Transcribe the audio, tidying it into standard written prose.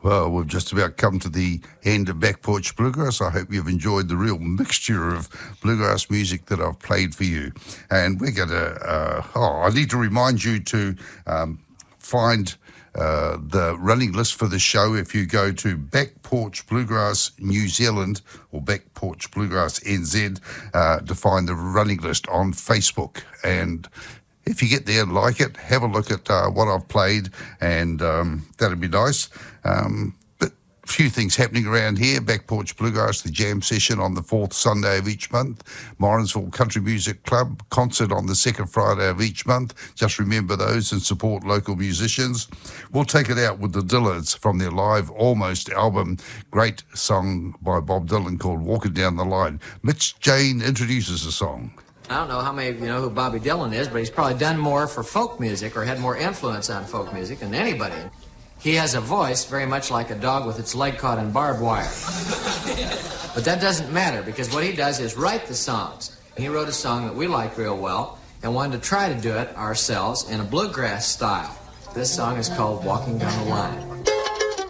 Well, we've just about come to the end of Back Porch Bluegrass. I hope you've enjoyed the real mixture of bluegrass music that I've played for you. And we're going to, I need to remind you to find the running list for the show if you go to Back Porch Bluegrass New Zealand or Back Porch Bluegrass NZ to find the running list on Facebook. And if you get there and like it, have a look at what I've played, and that'd be nice. But a few things happening around here. Back Porch Bluegrass, the jam session on the 4th Sunday of each month. Morrinsville Country Music Club, concert on the 2nd Friday of each month. Just remember those and support local musicians. We'll take it out with the Dillards from their live Almost album. Great song by Bob Dylan called Walking Down the Line. Mitch Jane introduces the song. I don't know how many of you know who Bobby Dylan is, but he's probably done more for folk music or had more influence on folk music than anybody. He has a voice very much like a dog with its leg caught in barbed wire. But that doesn't matter, because what he does is write the songs. He wrote a song that we liked real well and wanted to try to do it ourselves in a bluegrass style. This song is called Walking Down the Line.